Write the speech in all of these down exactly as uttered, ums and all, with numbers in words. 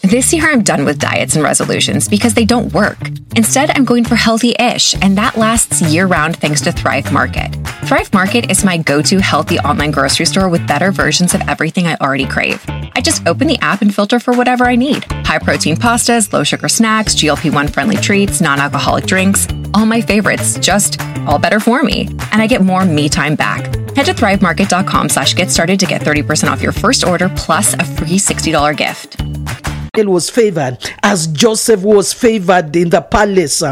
This year, I'm done with diets and resolutions because they don't work. Instead, I'm going for healthy-ish, and that lasts year-round thanks to Thrive Market. Thrive Market is my go-to healthy online grocery store with better versions of everything I already crave. I just open the app and filter for whatever I need. High-protein pastas, low-sugar snacks, G L P one friendly treats, non-alcoholic drinks, all my favorites, just all better for me. And I get more me time back. Head to thrivemarket.com slash get started to get thirty percent off your first order plus a free sixty dollars gift. Was favored as Joseph was favored in the palace.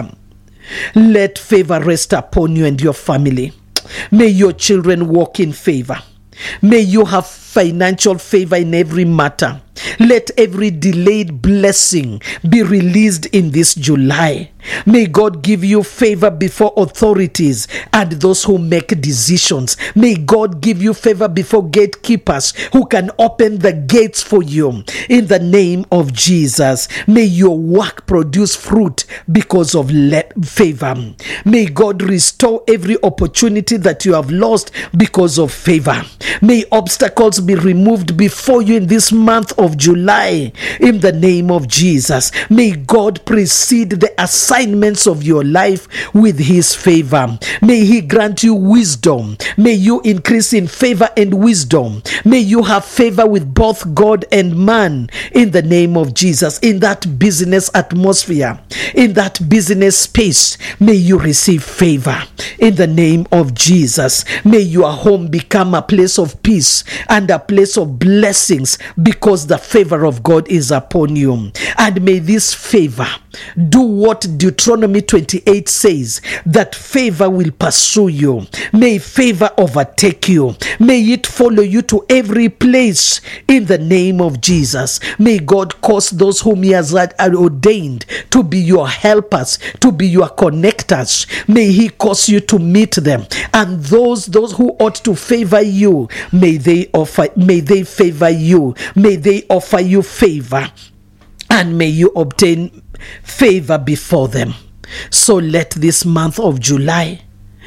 Let favor rest upon you and your family. May your children walk in favor. May you have financial favor in every matter. Let every delayed blessing be released in this July. May God give you favor before authorities and those who make decisions. May God give you favor before gatekeepers who can open the gates for you. In the name of Jesus, may your work produce fruit because of le- favor. May God restore every opportunity that you have lost because of favor. May obstacles be removed before you in this month of July. In the name of Jesus, may God precede the assignments of your life with his favor. May he grant you wisdom. May you increase in favor and wisdom. May you have favor with both God and man. In the name of Jesus, in that business atmosphere, in that business space, may you receive favor. In the name of Jesus, may your home become a place of peace and a place of blessings because the favor of God is upon you. And may this favor do what Deuteronomy twenty-eight says, that favor will pursue you. May favor overtake you. May it follow you to every place in the name of Jesus. May God cause those whom he has ordained to be your helpers, to be your connectors. May he cause you to meet them. And those those who ought to favor you, may they offer, may they favor you. May they offer you favor. And may you obtain favor before them. So let this month of July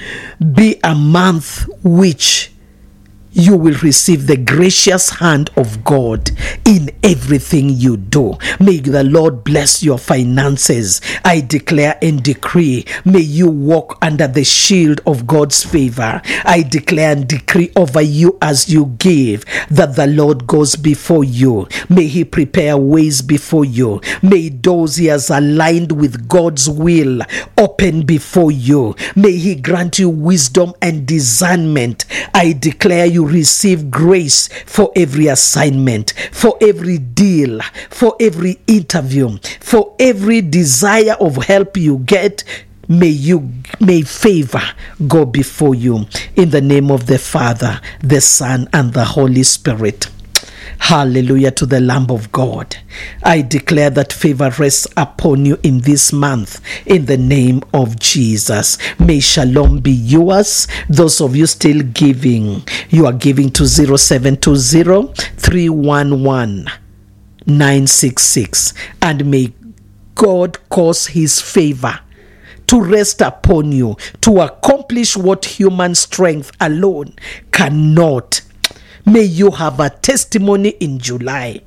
be a month which you will receive the gracious hand of God in everything you do. May the Lord bless your finances. I declare and decree, may you walk under the shield of God's favor. I declare and decree over you as you give, that the Lord goes before you. May he prepare ways before you. May doors he has aligned with God's will open before you. May he grant you wisdom and discernment. I declare you receive grace for every assignment, for every deal, for every interview, for every desire of help you get. May you, may favor go before you. In the name of the Father, the Son, and the Holy Spirit. Hallelujah to the Lamb of God. I declare that favor rests upon you in this month in the name of Jesus. May shalom be yours. Those of you still giving, you are giving to zero seven two zero, three one one, nine six six. And may God cause his favor to rest upon you to accomplish what human strength alone cannot. May you have a testimony in July.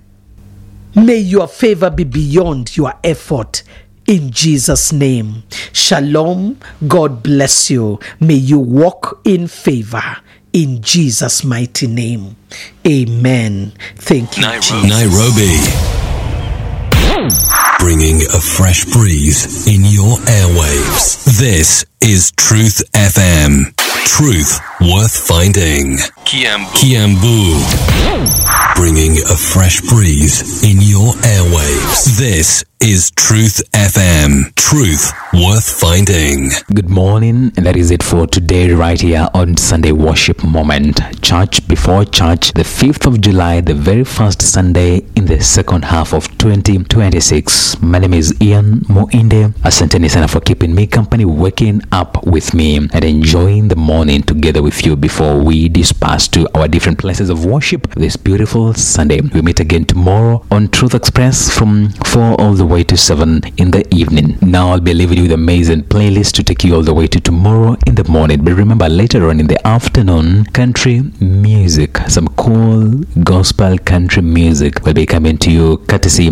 May your favor be beyond your effort. In Jesus' name. Shalom. God bless you. May you walk in favor. In Jesus' mighty name. Amen. Thank you, Nairobi. Nairobi. Bringing a fresh breeze in your airwaves. This is Truth F M. Truth worth finding. Kiambu. Kiambu. Bringing a fresh breeze in your airwaves. This is Truth F M. Truth worth finding. Good morning, and that is it for today right here on Sunday Worship Moment. Church before church, the fifth of July, the very first Sunday in the second half of twenty twenty-six. My name is Ian Moinde. Asanteni sana for keeping me company, waking up with me and enjoying the morning together with you before we disperse to our different places of worship this beautiful Sunday. We meet again tomorrow on Truth Express from four all the way to seven in the evening. Now I'll be leaving you with an amazing playlist to take you all the way to tomorrow in the morning. But remember, later on in the afternoon, country music, some cool gospel country music will be coming to you courtesy